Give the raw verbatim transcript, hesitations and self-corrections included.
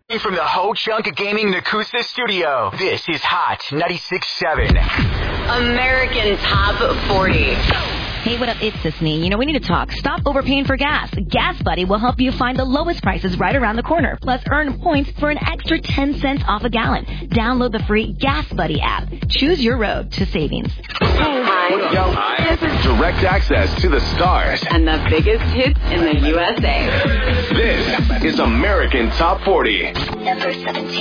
From the Ho Chunk Gaming Nakusa studio, this is Hot ninety-six point seven. American Top forty. Hey, what up? It's Sisney. You know, we need to talk. Stop overpaying for gas. Gas Buddy will help you find the lowest prices right around the corner. Plus, earn points for an extra ten cents off a gallon. Download the free Gas Buddy app. Choose your road to savings. Hi. Yo, Hi. this is direct access to the stars and the biggest hits in the U S A. This is American Top forty. Number seventeen.